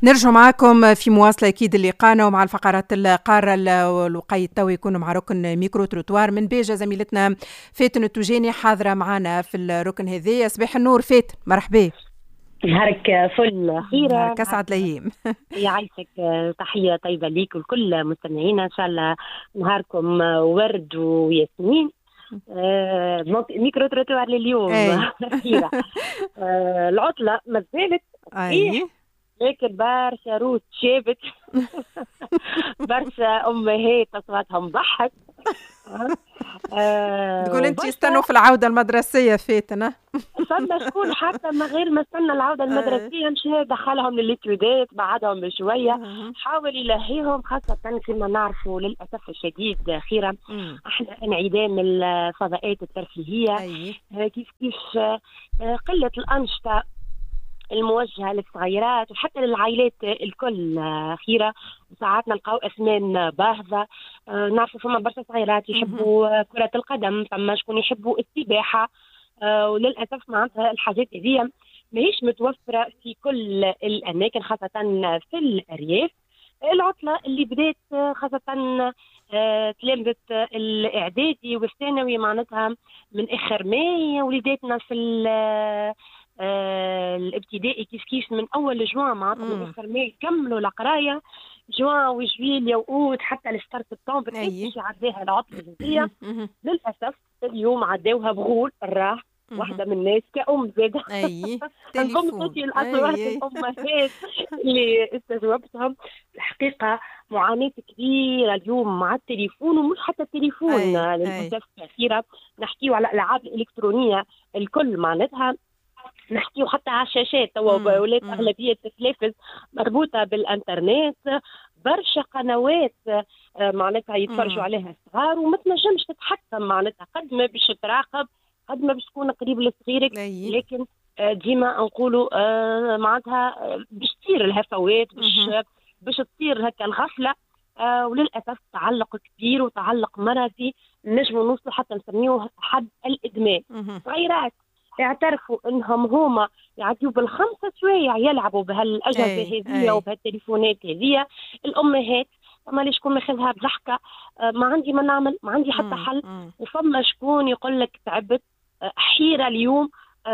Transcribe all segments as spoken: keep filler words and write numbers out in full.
نرجع معكم في مواصلة أكيد اللقاءنا ومع الفقرات القارة الوقاية تو يكونوا مع ركن ميكرو تروتوار من بيجة. زميلتنا فاتن التوجاني حاضرة معنا في الركن هذي. صباح النور فاتن، مرحبا. نهارك فل خيرة، نهارك أسعد الأيام. يعيشك. تحية طيبة ليك ولكل مستمعينا، إن شاء الله نهاركم ورد وياسمين. آه ميكرو تروتوار لليوم خيرة. آه العطلة ما زالت أي لكن برشا روس شابت برشا أمهات أصواتهم ضحك. آه تقول أنت يستنوا في العودة المدرسية فاتنا. فما شكون حتى من غير ما استنى العودة المدرسية مشى دخلهم للإتيودات بعدهم بشوية، حاول يلهيهم، خاصة كما نعرفوا للأسف الشديد خيرا احنا انعدام الفضاءات الترفيهية. كيف كيف قلة الأنشطة الموجهة للصغيرات وحتى للعائلات الكل خيرة. وساعات نلقاو أثمان باهظة. آه نعرفوا فما برشا صغيرات يحبوا كرة القدم، فما شكون يحبوا السباحة. آه وللأسف معناتها الحاجات هذه ماهيش متوفرة في كل الأماكن، خاصة في الأرياف. العطلة اللي بدات خاصة آه تلامذة الإعدادي والثانوي معناتها من آخر ماي، وليداتنا في آه الابتدائي كيف كيف من اول جوان معناتها من اخر ماي كملوا القرايه، جوان وجويليا واوت حتى لستارت سبتمبر باش يعديها العطله الجزئيه. للاسف اليوم عداوها بغول الراه واحدة من الناس كأم زادة. اي انضم صوتي الاصوات الامهات اللي استجوبتهم. الحقيقه معاناه كبيره اليوم مع التليفون، ومش حتى التليفون للاسف كثيره. نحكيو على الالعاب الالكترونيه الكل معناتها، نحكيو حتى على الشاشات توا ولات اغلبيه التلفاز مربوطه بالانترنت، برشا قنوات معناتها يتفرجوا عليها الصغار وما تنجمش تتحكم معناتها قد ما باش تراقب قد ما باش تكون قريب لصغيرك. لكن ديما نقولوا معناتها باش تصير الهفوات، باش باش تصير هكا الغفله. وللاسف تعلق كبير وتعلق مرضي نجموا نوصلوا حتى نسميوه حد الادمان. صغيرات اعترفوا انهم هما يعديوا بالخمسة شوية يلعبوا بهالاجهزه هذه وبهالتليفونات هذه. الامهات فما شكون ماخذها بضحكه، ما عندي ما نعمل، ما عندي حتى حل. وفما شكون يقول لك تعبت حيره اليوم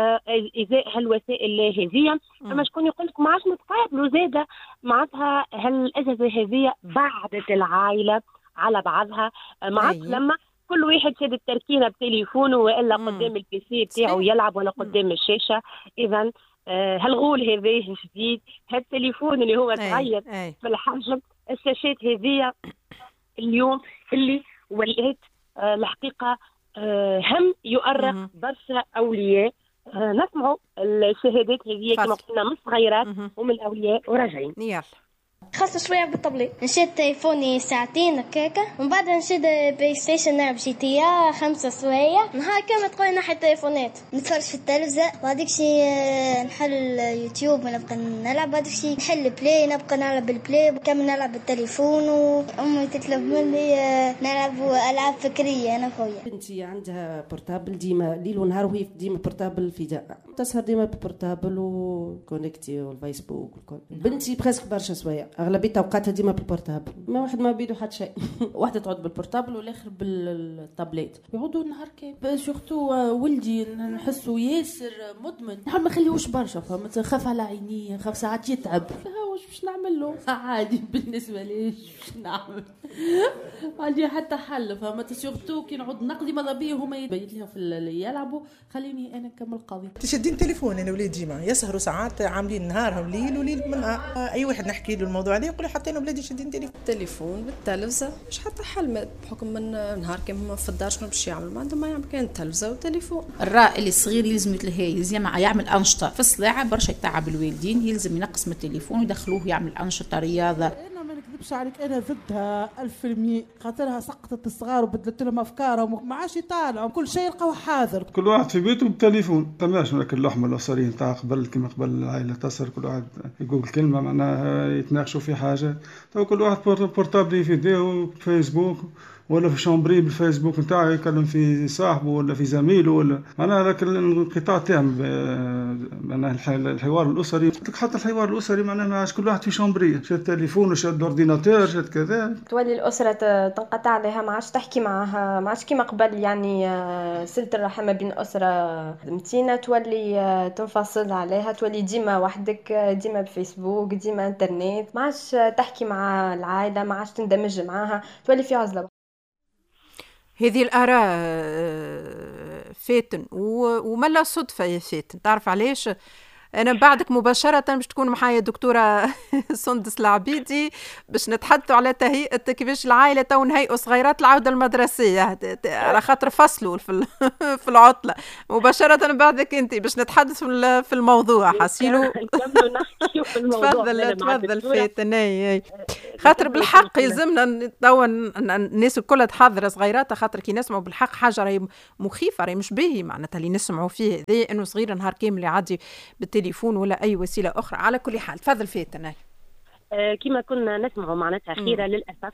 ازاء هالوسائل هذه. فما شكون يقول لك ما عادش نتقابلوا زاده معناتها هالاجهزه هذه بعدت العائله على بعضها. ما عادش لما كل واحد شاد التركينه بتليفونه والا مم. قدام البيسي بتاعه يلعب ولا قدام مم. الشاشه. اذا آه هالغول هذا جديد، هالتليفون اللي هو صغير في الحجم، الشاشات هذه اليوم اللي ولات آه الحقيقه آه هم يؤرق برشا اولياء. آه نسمعوا الشهادات هذه كما قلنا من صغيرات ومن الاولياء وراجعين. يلا خاصة شوية بالطبلة، نشيت تليفوني ساعتين هكاكا، ومن بعد نشيت بلاي ستيشن نلعب جي تي إيه خمسة شوية، نهار كامل تقولي ناحية التليفونات، نتفرج في التلفزة، وهذيك شي نحل اليوتيوب نبقى نلعب، هذيك شي نحل بلاي نبقى نلعب بالبلاي، كامل نلعب بالتليفون، وأمي تطلب مني نلعب ألعاب فكرية أنا خويا. بنتي عندها بورتابل ديما ليل ونهار وهي ديما بورتابل في جاء تسهر ديما ببورتابل وكونكتي والفيسبوك والكل. بنتي بريسك برشا شوية اغلبيه اوقاتها ديما بالبورتابل، ما واحد ما بيدو حتى شيء. واحده تقعد بالبورتابل والاخر بالطابليت، يقعدوا نهار كامل. سورتو ولدي نحسه ياسر مدمن، نحاول ما نخليهوش برشا، فهمت، نخاف على عينيه، نخاف ساعات يتعب. لا واش باش نعمل له؟ عادي بالنسبه لي، باش نعمل عندي حتى حل، فهمت. سورتو كي نقعد نقضي ماذا بيه هما يبيت لهم في يلعبوا، خليني انا نكمل قضي. تشدين تليفون انا ولادي ديما يسهروا ساعات عاملين نهارهم ليل وليل من اي واحد نحكي له الموضوع عليه يقول حتى انا ولادي شادين تليفون التليفون بالتلفزه، مش حتى حل بحكم من نهار كامل ما فدارش شنو باش يعمل، ما عنده ما يعمل كان التلفزه والتليفون. الرائل الصغير يلزم يتلهي، يلزم يعمل انشطه في الصلاعه، برشا يتعب الوالدين، يلزم ينقص من التليفون ويدخلوه يعمل انشطه رياضه. انا ما نكذبش عليك، انا ضدها ألف في المية، خاطرها سقطت الصغار وبدلت لهم افكارهم وما عادش يطالعوا، كل شيء يلقاو حاضر، كل واحد في بيته بالتليفون. تماش لكن اللحمه الاسريه نتاع قبل كما قبل العائله تصر كل واحد يقول كلمه معناها يتناقشوا في حاجه. تو كل واحد بورتابلي في يديه فيسبوك ولا في شامبري بالفيسبوك نتاعو يكلم في صاحبه ولا في زميله ولا معناها. لكن الانقطاع تام معناها الحوار الاسري، حتى الحوار الاسري معناها ما عادش كل واحد في شامبري، شاد تليفون وشاد الاورديناتور شاد كذا، تولي الاسره تنقطع عليها، ما عادش تحكي معها، ما عادش كيما قبل يعني صله الرحم ما بين الاسره متينه، تولي تنفصل عليها، تولي ديما وحدك، ديما بفيسبوك، ديما انترنت، ما عادش تحكي مع العائله، ما عادش تندمج معاها، تولي في عزله. هذه الآراء فاتن وملا صدفة يا فاتن، تعرف علاش؟ أنا بعدك مباشرة باش تكون معايا دكتورة سندس العبيدي باش نتحدثوا على تهيئة كيفاش العائلة تو نهيئوا صغيرات العودة المدرسية على خاطر فصلوا في في العطلة. مباشرة بعدك أنت باش نتحدث في الموضوع حسيلو. تفضل تفضل فاتن. أي خاطر بالحق يلزمنا تو الناس الكل تحضر صغيراتها، خاطر كي نسمعوا بالحق حاجة راهي مخيفة، راهي مش باهي معناتها اللي نسمعوا فيه ذي إنه صغير نهار كامل يعدي بالتليفون ولا أي وسيلة أخرى. على كل حال تفضل فاتن. آه كما كنا نسمعوا معناتها خيرة للأسف.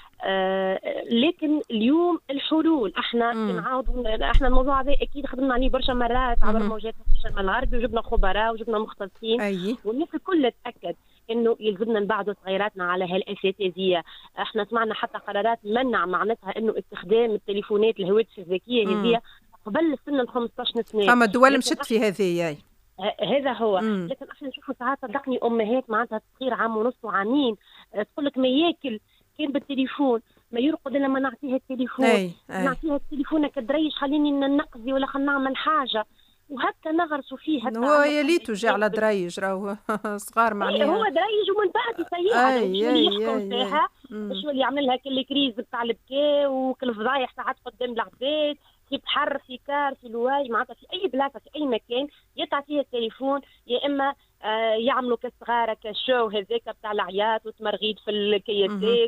آه لكن اليوم الحلول احنا نعاودوا، احنا الموضوع هذا اكيد خدمنا عليه برشا مرات عبر موجات الشمال الغربي، وجبنا خبراء وجبنا مختصين، أي. والناس الكل تاكد انه يلزمنا نبعدوا صغيراتنا على هالاساتذيه. احنا سمعنا حتى قرارات منع معناتها انه استخدام التليفونات الهواتف الذكيه هذه قبل سن ال خمسطاش سنه. اما الدول مشت في هذه. هذا هو. مم. لكن احنا نشوفوا ساعات صدقني امهات معناتها صغير عام ونص وعامين تقول لك ما ياكل كان بالتليفون، ما يرقد الا ما نعطيها التليفون. أي. أي. نعطيها التليفون كدريش خليني ننقذي ولا خلينا نعمل حاجه، وهكا نغرسوا فيه. هو يا ليتو جا على دريج راهو صغار معناها. هو دريج ومن بعد سيئه باش يحكم فيها، باش يولي يعمل لها كل كريز بتاع البكاء وكل فضايح ساعات قدام العباد، في بحر في كار في لواي معناتها في اي بلاصه في اي مكان يتعطيها التليفون، يا اما آه يعملوا كصغاره كشو هذاك بتاع العياط وتمرغيد في الكياسات،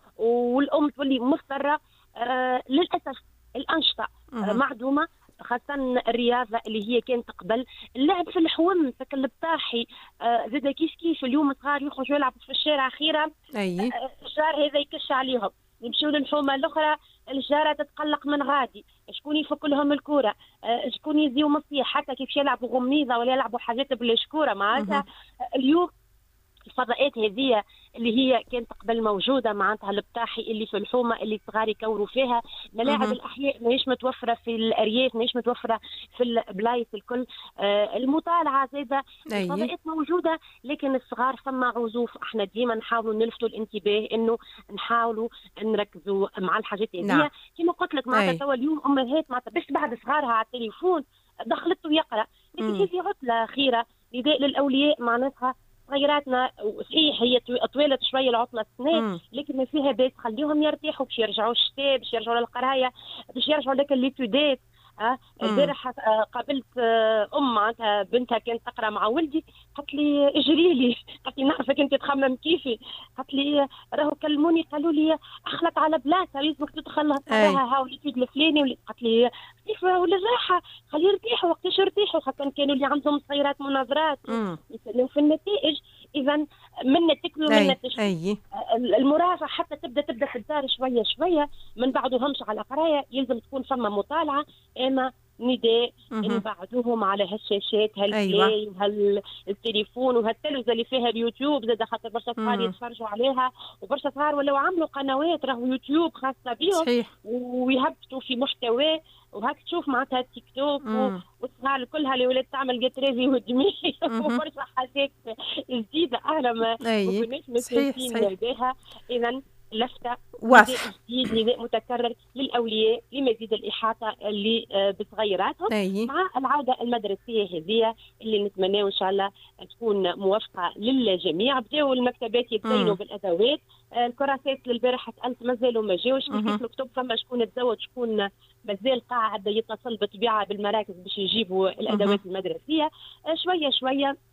والام تولي مضطره. آه للاسف الانشطه آه معدومه، خاصة الرياضة اللي هي كانت قبل، اللعب في الحوم في البطاحي. آه زاد كيف كيف اليوم صغار يخرجوا يلعبوا في الشارع خيرا. أي. آه الشارع هذا يكش عليهم، يمشيو للحومة الأخرى الجارة تتقلق من غادي، شكون يفك لهم الكورة، آه شكون يزيو مصيح، حتى كيف يلعبوا غميضة ولا يلعبوا حاجات بالشكورة معناتها. آه اليوم الفضاءات هذه اللي هي كانت قبل موجوده معناتها البطاحي اللي في الحومه اللي الصغار يكوروا فيها، ملاعب الاحياء ماهيش متوفره في الارياف، ماهيش متوفره في البلايص الكل. آه المطالعه زاده، الفضاءات موجوده لكن الصغار ثم عزوف. احنا ديما نحاولوا نلفتوا الانتباه انه نحاولوا نركزوا مع الحاجات هذه. نعم. كما قلت لك معناتها توا اليوم امهات معناتها باش تبعد صغارها على التليفون دخلته يقرا، لكن هي في عطله خيره نداء للاولياء معناتها صغيراتنا صحيح هي طويلة شوية العطلة السنة، لكن ما فيها بيت خليهم يرتاحوا باش يرجعوا الشتاء، باش يرجعوا للقراية، باش يرجعوا لك الليتودات. اه البارح آه قابلت آه ام معناتها بنتها كانت تقرا مع ولدي، قالت لي اجري لي، قالت لي نعرفك انت تخمم كيفي، قالت لي راهو كلموني قالوا لي اخلط على بلاصه لازمك تدخل تقراها هاو الليتود الفلاني، قالت لي كيف ولا الراحه خليه يرتاحوا وقتاش يرتاحوا، خاصه كانوا اللي عندهم صغيرات مناظرات يسلموا في النتائج. اذا منا تكلوا منا تشوي. المراجعه حتى تبدا تبدا في الدار شويه شويه، من بعدهمش على قرايه، يلزم تكون فما مطالعه، اما نداء نبعدوهم على هالشاشات هالبلاي أيوة. وهالتليفون وهالتلفزه اللي فيها اليوتيوب زاد، خاطر برشا صغار يتفرجوا عليها، وبرشا صغار ولو عملوا قنوات راهو يوتيوب خاصه بهم ويهبطوا في محتوى، وهاك تشوف معناتها التيك توك والصغار كلها اللي ولات تعمل قطريزي ودمي وبرشا حاجات جديده احنا ما كناش متفقين بها. اذا لفتة نداء جديد، نداء متكرر للأولياء لمزيد الإحاطة اللي بصغيراتهم مع العودة المدرسية هذه اللي نتمناه إن شاء الله تكون موافقة للجميع. بداوا المكتبات يتزينوا بالأدوات، الكراسات البارحة سألت مازالوا ما جاوش، كيف الكتب فما شكون تزوج شكون مازال قاعد يتصل بطبيعة بالمراكز باش يجيبوا الأدوات المدرسية. شوية شوية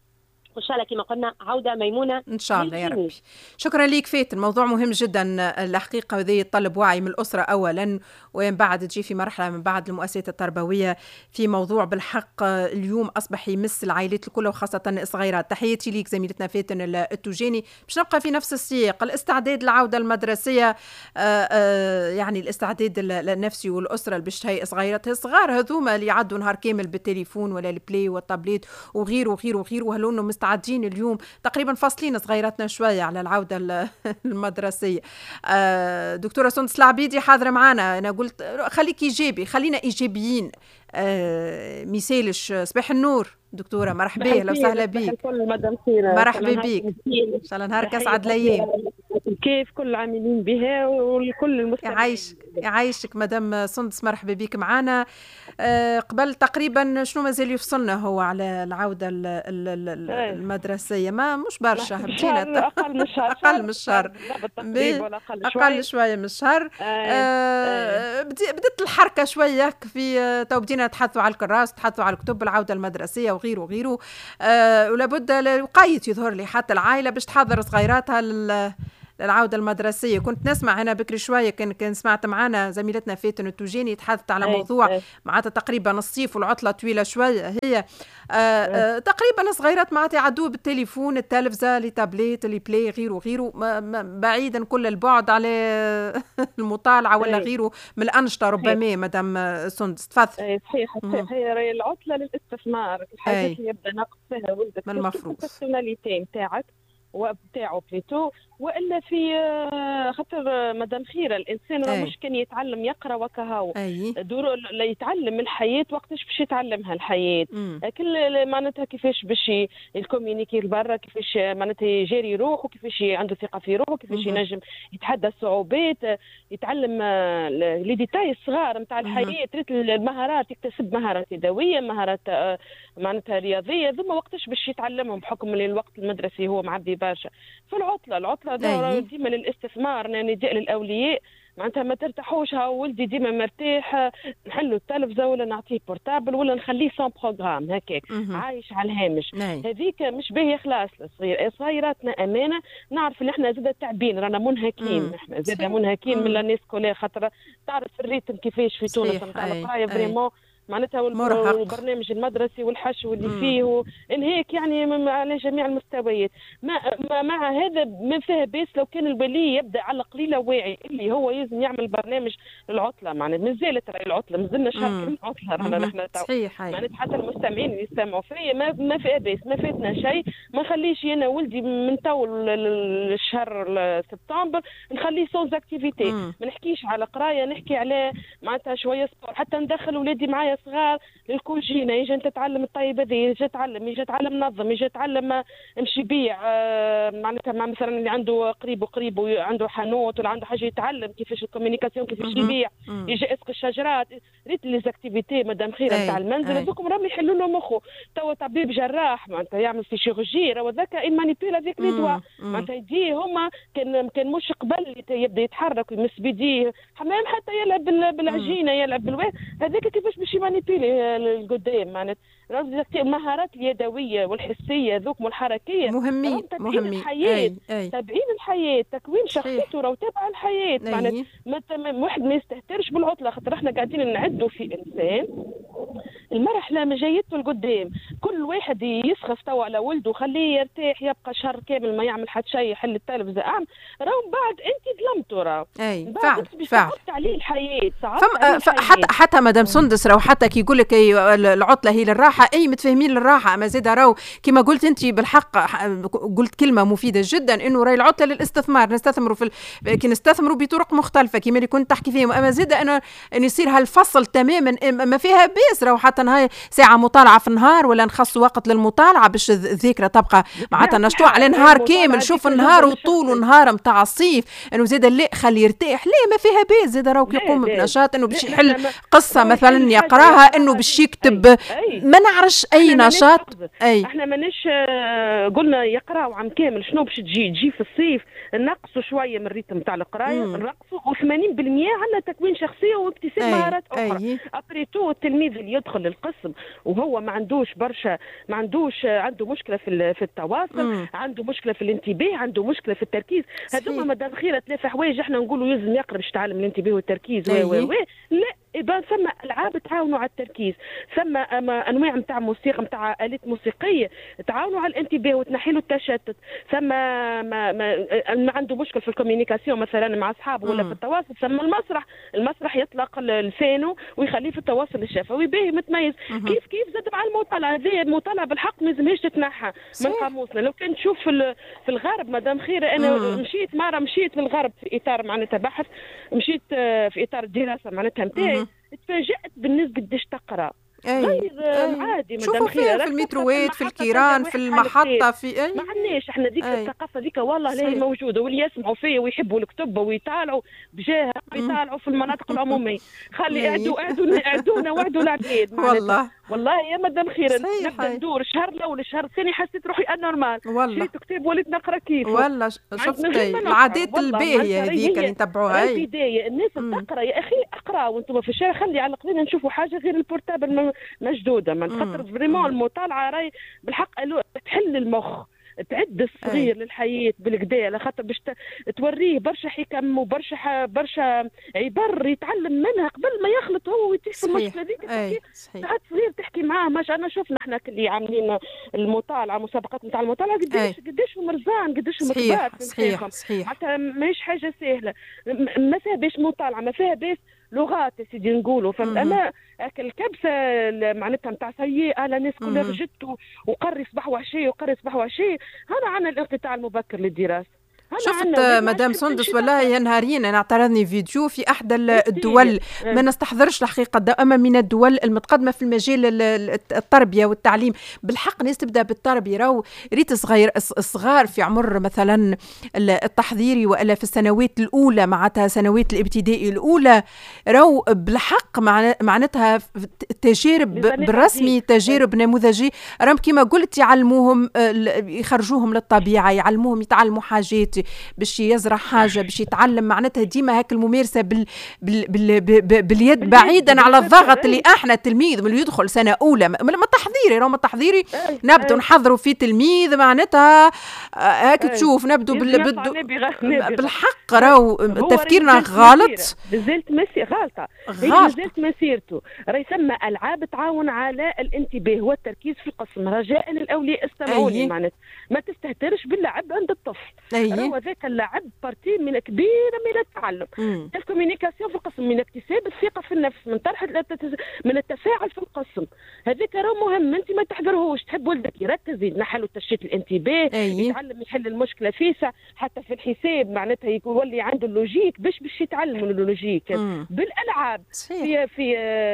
وان شاء الله كما قلنا عوده ميمونه ان شاء الله يا ربي. شكرا ليك فاتن، الموضوع مهم جدا الحقيقه، وذي يتطلب وعي من الاسره اولا، ومن بعد تجي في مرحله من بعد المؤسسات التربويه في موضوع بالحق اليوم اصبح يمس العائلات الكل وخاصه الصغيرات. تحياتي ليك زميلتنا فاتن التوجاني. باش نبقى في نفس السياق، الاستعداد للعوده المدرسيه، آآ آآ يعني الاستعداد النفسي والاسره اللي باش تهيئ صغيراتها الصغار هذوما اللي يعدوا نهار كامل بالتليفون ولا البلاي والتابليت وغيره وغيره وغيره، وهلو انه مستعدين اليوم تقريبا فاصلين صغيراتنا شويه على العوده المدرسيه. آه دكتوره سندس العبيدي حاضره معنا، انا قلت خليك ايجابي، خلينا ايجابيين. آه مثالش صباح النور دكتوره، مرحبا اهلا وسهلا بيك. مرحبا بيك، ان شاء الله نهارك اسعد الايام. كيف كل العاملين بها والكل المستمعين. يعيشك يعيشك مدام سندس، مرحبا بيك معنا. أه قبل تقريبا شنو مازال يفصلنا هو على العوده ال ال ال المدرسيه؟ ما مش برشا، بدينا اقل من شهر اقل من شهر اقل شويه من شهر. أه بدت الحركه شويه في تو بدينا نتحدثوا على الكراس، نتحدثوا على الكتب، العوده المدرسيه وغيره وغيره. أه ولابد الوقايه يظهر لي حتى العائله باش تحضر صغيراتها لل العودة المدرسية. كنت نسمع هنا بكري شوية، كان كان سمعت معنا زميلتنا فاتن التوجاني تحدثت على موضوع معناتها تقريبا الصيف والعطلة طويلة شوية، هي آآ آآ تقريبا صغيرات معناتها يعدوا بالتليفون، التلفزة، التابليت، البلاي، غيره غيره، بعيدا كل البعد على المطالعة ولا غيره من الأنشطة ربما. مدام سندس تفضل. صحيح صحيح، هي العطلة للاستثمار، الحاجات اللي يبدا ناقص فيها ولدك من المفروض البيرسوناليتي نتاعك وبتاعه بليتو، والا في خاطر مدام خيره الانسان راه مش كان يتعلم يقرا وكهو دور لا يتعلم الحياه وقتاش باش يتعلمها الحياه. مم. كل معناتها كيفاش باش الكوميونيكي برا، كيفاش معناتها يجاري روحه، كيفاش عنده ثقه في روحه، كيفاش ينجم يتحدى الصعوبات، يتعلم لي ديتاي الصغار نتاع الحياه، تريد المهارات، يكتسب مهارات يدويه، مهارات معناتها رياضيه، ثم وقتاش باش يتعلمهم بحكم اللي الوقت المدرسي هو معدي برشا. في العطله العطله ديما للاستثمار، نداء للاولياء معناتها ما ترتاحوش، ها ولدي ديما مرتاح، نحلوا التلفزه ولا نعطيه بورتابل ولا نخليه سون بروغرام هكاك عايش على الهامش. هذيك مش باهيه خلاص للصغير. صغيراتنا امانه، نعرف ان احنا زاد تعبين، رانا منهكين، احنا زاد منهكين من الناس كلها، خاطر تعرف الريتم كيفاش في تونس نتاع القرايه فريمون معناتها والبرنامج المدرسي والحشو اللي مم. فيه انهيك يعني على جميع المستويات. ما مع هذا ما فيها بيس لو كان الولي يبدا على قليله واعي اللي هو لازم يعمل برنامج للعطله. معناتها مازالت راهي العطله، مازلنا شهر العطله رانا نحن صحيح. معناتها حتى المستمعين اللي يستمعوا فيا ما ما فيها بيس، ما فاتنا شيء، ما نخليش انا ولدي من تو الشهر سبتمبر نخليه سوز اكتيفيتي. ما نحكيش على قرايه، نحكي على معناتها شويه سبور، حتى ندخل ولادي معايا صغار للكوجينه، يجي انت تتعلم الطيبه ذي، يجي يتعلم يجي يتعلم منظم، يجي يتعلم امشي بيع، معناتها مع مثلا اللي عنده قريب وقريب وعنده حانوت ولا عنده حاجه يتعلم كيفاش الكوميونيكاسيون، كيفاش يبيع، يجي يسقي الشجرات، ريت لي زاكتيفيتي مدام خيره نتاع المنزل هذوكم راهم يحلوا له مخه. توا طبيب جراح معناتها يعمل في شيروجي، راه ذاك ان مانيبيول افيك لي دوا، معناتها يديه هما كان كان مش قبل يبدا يتحرك ويمس بيديه حمام حتى يلعب بالعجينه يلعب بالواد، هذاك كيفاش باش يمانيبيولي القدام. معناتها المهارات اليدويه والحسيه ذوك والحركيه مهمين مهمين الحياه، تبعين الحياه، تكوين شخصيته راه تبع الحياه. معناتها واحد ما يستهترش بالعطله، خاطر احنا قاعدين نعدوا في انسان المرحله ما جايته القدام، كل واحد يسخف توا على ولده خليه يرتاح يبقى شهر كامل ما يعمل حتى شيء، يحل التلفزه اعمل راهو بعد انت ظلمته، راه اي فعلا فعلا عليه الحياه فم... حتى حتى مدام سندس راهو حتى كي يقول لك العطله هي للراحه، اي متفاهمين للراحه، اما زيد راهو كما قلت انت بالحق، قلت كلمه مفيده جدا انه راهي العطله للاستثمار، نستثمروا في ال... كي نستثمروا بطرق مختلفه كما اللي كنت تحكي فيهم، اما زيد انا ان يصير هالفصل تماما ما فيها بيس، راهو حتى هاي ساعه مطالعه في النهار ولا نخص وقت للمطالعه باش الذاكره تبقى معناتها نشطوع على نهار كامل، شوف النهار وطول ونهار نتاع الصيف انه زيد لا خلي يرتاح، ليه ما فيها بيس، زيد راهو كي يقوم بنشاط انه باش يحل قصه مثلا يقراها، انه باش يكتب، ما نعرفش اي نشاط. اي احنا مانيش قلنا يقراوا عام كامل شنو باش تجي تجي في الصيف نقصوا شويه من الريتم نتاع القرايه نرقصوا و80% عندنا تكوين شخصيه واكتساب مهارات اخرى. ابريتو التلميذ اللي يدخل للقسم وهو ما عندوش برشا ما عندوش عنده مشكله في في التواصل مم. عنده مشكله في الانتباه عنده مشكله في التركيز هذوما مدام خيره ثلاثه حوايج احنا نقولوا يلزم يقرا باش يتعلم الانتباه والتركيز و و لا يبقى ثم العاب تعاونوا على التركيز ثم انواع نتاع موسيقى نتاع الات موسيقيه تعاونوا على الانتباه وتنحي له التشتت ثم ما, ما, ما عنده مشكل في الكوميونيكاسيون مثلا مع اصحابه ولا في التواصل ثم المسرح المسرح يطلق لسانه ويخليه في التواصل الشفوي باهي متميز كيف كيف زاد مع المطالعه هذه المطالعه بالحق ما لازمهاش تتنحى من قاموسنا. لو كان تشوف في في الغرب مدام خيره انا مم. مشيت مره مشيت في الغرب في اطار معناتها بحث مشيت في اطار الدراسه معناتها نتاعي تفاجأت بالنسبه قديش تقرا غير عادي شوفوا فيها في المتروات في الكيران في المحطه في أي. ما عندناش احنا ديك الثقافه ذيك والله لا هي موجوده واللي يسمعوا فيا ويحبوا الكتب ويطالعوا بجاهه ويطالعوا في المناطق العموميه خلي يعدوا يعدوا يعدونا وعدوا العباد والله والله يا مدام خير نبدا ندور الشهر الاول الشهر الثاني حسيت روحي انورمال شريت كتاب وليت نقرا كيف والله شفتي العادات الباهيه هذيك اللي نتبعوها في البدايه الناس تقرا يا اخي اقرا وانتم في الشارع خلي على قليل نشوفوا حاجه غير البورتابل مشدوده من خاطر فريمون المطالعه راي بالحق تحل المخ تعد الصغير أي. للحياه بالكدا على خاطر باش توريه برشا حكم وبرشا ح... برشا عبر يتعلم منها قبل ما يخلط هو ويتيح في المشكله هذيك ساعات صغير تحكي معاه ماش انا شفنا احنا اللي عاملين المطالعه مسابقات نتاع المطالعه قديش قديش مرزان قديش مكبار صحيح صحيح حتى ماهيش حاجه سهله ما فيها باش مطالعه ما فيها باش لغات يا سيدي نقولوا فهمت انا الكبسه معناتها نتاع سيئه على الناس كلها رجت وقري صباح وعشيه وقري صباح وعشيه هنا عندنا الانقطاع المبكر للدراسه. شفت مدام سندس والله يا نهارين انا اعترضني فيديو في احدى الدول ما نستحضرش الحقيقه دائما من الدول المتقدمه في المجال التربيه والتعليم بالحق ناس تبدا بالتربيه راهو ريت صغير الصغار في عمر مثلا التحضيري والا في السنوات الاولى معناتها سنوات الابتدائي الاولى راهو بالحق معناتها تجارب بالرسمي تجارب نموذجيه راهم كما قلت يعلموهم يخرجوهم للطبيعه يعلموهم يتعلموا حاجات باش يزرع حاجه باش يتعلم معناتها ديما هاك الممارسه بال... بال... بال... بال... باليد بعيدا على الضغط اللي احنا التلميذ من يدخل سنه اولى ما التحضيري راهو التحضيري نبدو نحضروا في تلميذ معناتها هاك تشوف نبدو بال... بال... بالحق راهو تفكيرنا غلط نزلت مسي غلطه نزلت مسيرته راهي يسمى العاب تعاون على الانتباه والتركيز في القسم رجاء للاولياء استمعوني معناتها ما تستهترش باللعب عند الطفل هو ذاك اللعب بارتي من كبيره من التعلم الكوميونيكاسيون في القسم من اكتساب الثقه في النفس من طرح من التفاعل في القسم هذاك راه مهم انت ما تحضرهوش تحب ولدك يركز ينحى له تشتيت الانتباه يتعلم يحل المشكله فيسع حتى في الحساب معناتها يكون يولي عنده اللوجيك باش باش يتعلم اللوجيك بالالعاب في في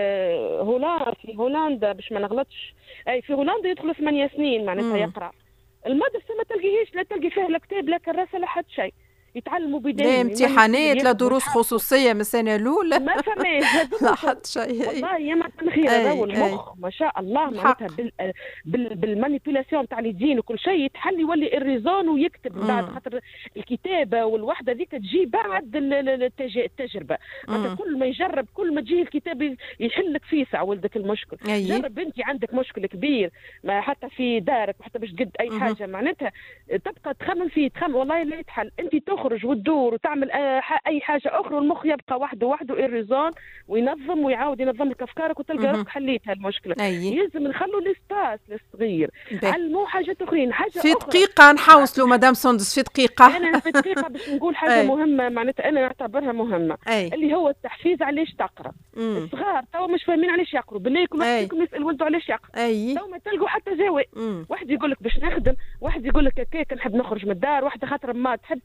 هولندا في هولندا باش ما نغلطش اي في هولندا يدخلوا ثمانية سنين معناتها يقرا المدرسه ما تلقيهاش لا تلقي فيها لا كتاب لا كراسه لا حتى شيء يتعلموا بدايه لا امتحانات لا دروس خصوصيه من السنه الاولى ما فماش لا حتى شيء والله يا ما خير راهو المخ ما شاء الله معناتها بال بال بالمانيبيولاسيون تاع اليدين وكل شيء يتحل يولي الريزون ويكتب بعد خاطر الكتابه والوحده ذيك تجي بعد التجربه معناتها كل ما يجرب كل ما تجيه الكتاب يحل لك فيسع ولدك المشكل جرب انت عندك مشكل كبير ما حتى في دارك حتى باش تقد اي حاجه معناتها تبقى تخمم فيه تخمم والله لا يتحل انت تخرج وتدور وتعمل اي حاجه اخرى والمخ يبقى وحده وحده ايريزون وينظم ويعاود ينظم لك افكارك وتلقى روحك حليت هالمشكله. يلزم نخلوا الاسباس للصغير علموا حاجات اخرين حاجه في أخرى. دقيقه نحوصلوا مدام سندس في دقيقه انا في دقيقه باش نقول حاجه أي. مهمه معناتها انا نعتبرها مهمه أي. اللي هو التحفيز علاش تقرا. مم. الصغار تو مش فاهمين علاش يقروا بالله كل واحد فيكم يسال ولده علاش يقرا تو ما تلقوا حتى جواب. واحد يقول لك باش نخدم واحد يقول لك هكاك نحب نخرج من الدار واحده خاطر ما تحب لا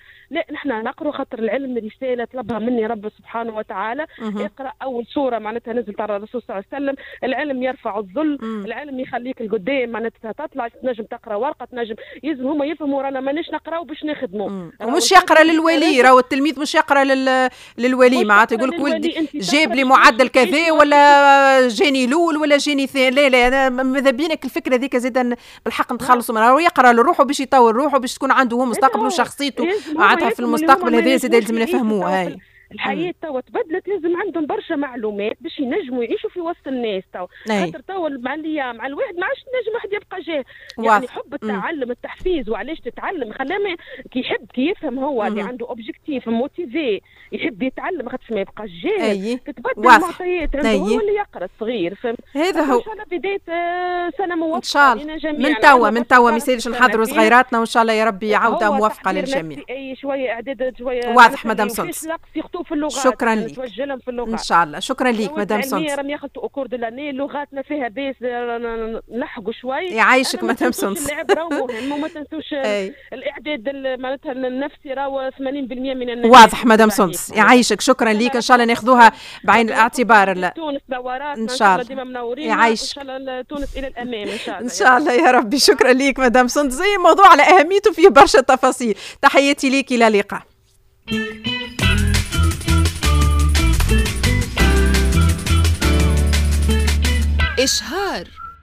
نحن نقرأ خاطر العلم رسالة طلبها مني رب سبحانه وتعالى. اقرأ أول سورة معناتها نزلت على الرسول صلى الله عليه وسلم. العلم يرفع الذل، العلم يخليك القدام معناتها تطلع تنجم تقرأ ورقة تنجم. يلزم هما يفهموا رانا مانيش نقراو باش نخدموا. ومش يقرأ للولي، راهو التلميذ مش يقرأ لل... للولي معناتها يقول لك ولدي جاب لي معدل كذا ولا جاني لول ولا جاني ثاني. لا لا أنا ماذا بينك الفكرة ذيك زيدا بالحق نتخلصوا منها. راهو يقرأ لروحه باش يطور روحه باش تكون عنده هو مستقبل وشخصيته معناتها في المستقبل. هذا زيد لازم نفهموه. هاي الحياة توا تبدلت، لازم عندهم برشا معلومات باش ينجموا يعيشوا في وسط الناس. توا خاطر توا مع الايام مع الواحد ما عادش نجم واحد يبقى جاه. يعني حب التعلم التحفيز وعلاش تتعلم خلاه كي يحب كي يفهم هو اللي عنده اوبجيكتيف موتيفي يحب يتعلم خاطر ما يبقاش جاه. تتبدل المعطيات عنده هو اللي يقرا الصغير. فهمت؟ هذا هو ان شاء الله بدايه سنه موفقه ان شاء الله من توا من توا ما يصيرش نحضروا صغيراتنا وان شاء الله يا ربي عوده موفقه للجميع. اي شويه اعداد شويه واضح مدام سونس. في اللغات. شكرا لك توجه في اللغات ان شاء الله. شكرا لك مدام سونس. راهم ياخذوا اكور دو لاني لغاتنا فيها بيس نلحقوا شوي. يعيشك مدام سونس. اللعب راهو مهم وما تنسوش الاعداد معناتها النفسي راهو ثمانين بالمئة من الناس. واضح مدام سونس يعيشك. شكرا لك ان شاء الله ناخذوها بعين الاعتبار. تونس دورات ان شاء الله ديما منورين. يعيشك ان شاء الله تونس الى الامام ان شاء الله ان شاء الله يا ربي. شكرا لك مدام سونس. زي موضوع على اهميته فيه برشا تفاصيل. تحياتي ليك الى اللقاء. إشهار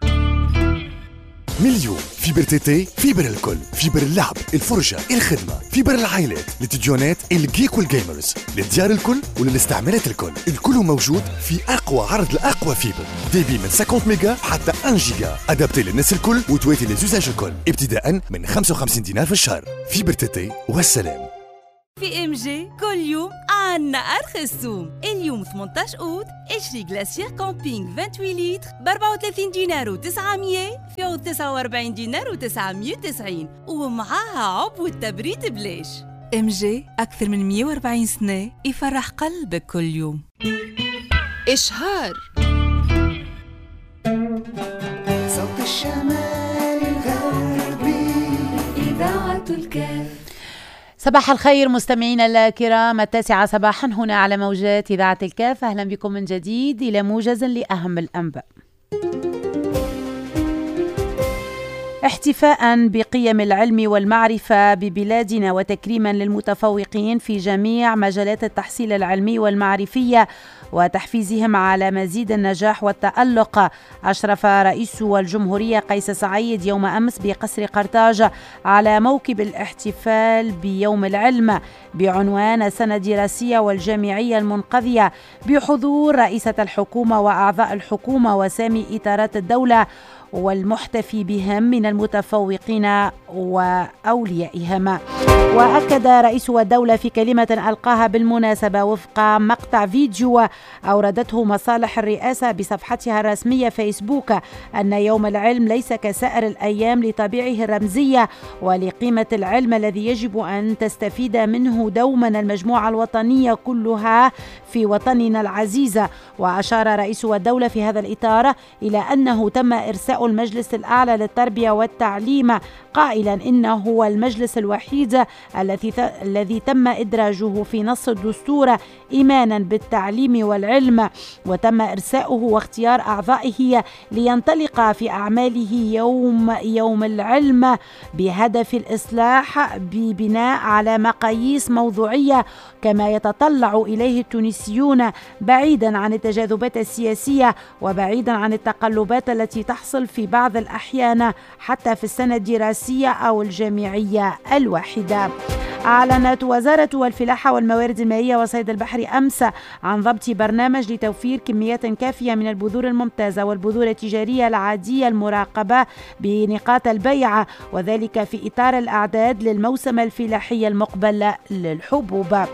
مليون فيبر تيتي، فيبر الكل، فيبر اللعب، الفرجة، الخدمة، فيبر العائلات، للتلفزيونات، الجيك والجيمرز، للديار الكل وللاستعمالات الكل. الكل موجود في أقوى عرض لأقوى فيبر، ديبي من خمسين ميجا حتى واحد جيجا، أدابتي للناس الكل وتواتي للزوجاج الكل، ابتداء من خمسة وخمسين دينار في الشهر. فيبر تيتي والسلام. في ام جي كل يوم عنا ارخص سوم. اليوم ثمانية عشر اوت اشري غلاسيير كامبينغ ثمانية وعشرين لتر ب أربعة وثلاثين دينار وتسعمية في عوض تسعة وأربعين دينار وتسعمية وتسعين ومعاها عبوة تبريد بلاش. ام جي اكثر من مية وأربعين سنة يفرح قلبك كل يوم. إشهار صوت الشمال الغربي إذاعة الكاف. صباح الخير مستمعينا الكرام، التاسعة صباحا هنا على موجات إذاعة الكاف. أهلا بكم من جديد إلى موجز لأهم الأنباء. احتفاء بقيم العلم والمعرفة ببلادنا وتكريما للمتفوقين في جميع مجالات التحصيل العلمي والمعرفية وتحفيزهم على مزيد النجاح والتألق، أشرف رئيس الجمهورية قيس سعيد يوم أمس بقصر قرطاج على موكب الاحتفال بيوم العلم بعنوان السنة الدراسية والجامعية المنقذية بحضور رئيسة الحكومة وأعضاء الحكومة وسامي إطارات الدولة والمحتفي بهم من المتفوقين وأوليائهم. وأكد رئيس الدولة في كلمة ألقاها بالمناسبة وفق مقطع فيديو أوردته مصالح الرئاسة بصفحتها الرسمية فيسبوك أن يوم العلم ليس كسائر الأيام لطبيعه الرمزية ولقيمة العلم الذي يجب أن تستفيد منه دوما المجموعة الوطنية كلها في وطننا العزيز. وأشار رئيس الدولة في هذا الإطار إلى أنه تم إرساء المجلس الأعلى للتربية والتعليم قائلا إنه هو المجلس الوحيد الذي الذي تم إدراجه في نص الدستور إيمانا بالتعليم والعلم، وتم إرساؤه واختيار أعضائه لينطلق في أعماله يوم يوم العلم بهدف الإصلاح ببناء على مقاييس موضوعية كما يتطلع إليه التونسيون، بعيدا عن التجاذبات السياسية وبعيدا عن التقلبات التي تحصل في بعض الأحيان حتى في السنة الدراسية أو الجامعية الواحدة. أعلنت وزارة الفلاحة والموارد المائية والصيد البحري أمس عن ضبط برنامج لتوفير كميات كافية من البذور الممتازة والبذور التجارية العادية المراقبة بنقاط البيع، وذلك في إطار الأعداد للموسم الفلاحي المقبل للحبوب.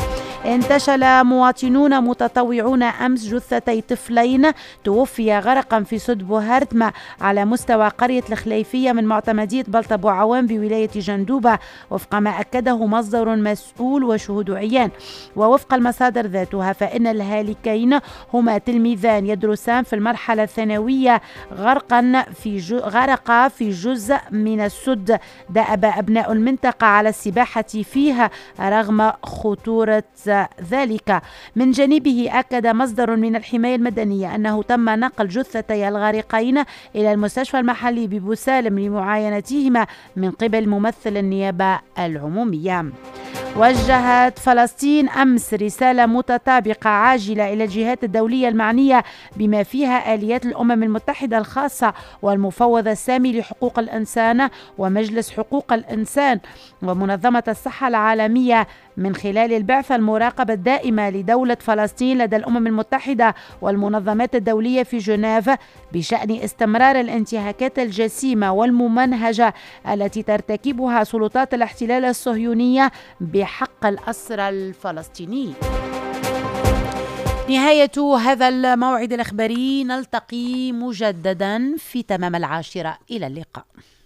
انتشل مواطنون متطوعون أمس جثتي طفلين توفي غرقا في سد بوهرتما على مستوى قرية الخليفية من معتمدية بلطة بو عوام بولاية جندوبة، وفق ما أكده مصدر مسؤول وشهود عيان. ووفق المصادر ذاتها فإن الهالكين هما تلميذان يدرسان في المرحلة الثانوية غرقا في جو غرقا في جزء من السد دأب أبناء المنطقة على السباحة فيها رغم خطورة ذلك. من جانبه أكد مصدر من الحماية المدنية أنه تم نقل جثتي الغارقين إلى المستشفى المحلي ببوسالم لمعاينتهما من قبل ممثل النيابة العمومية. وجهت فلسطين أمس رسالة متطابقة عاجلة إلى الجهات الدولية المعنية بما فيها آليات الأمم المتحدة الخاصة والمفوض السامي لحقوق الإنسان ومجلس حقوق الإنسان ومنظمة الصحة العالمية من خلال البعثة المراقبة الدائمة لدولة فلسطين لدى الأمم المتحدة والمنظمات الدولية في جنيف بشأن استمرار الانتهاكات الجسيمة والممنهجة التي ترتكبها سلطات الاحتلال الصهيونية بحق الأسرى الفلسطينيين. نهاية هذا الموعد الإخباري، نلتقي مجددا في تمام العاشرة. إلى اللقاء.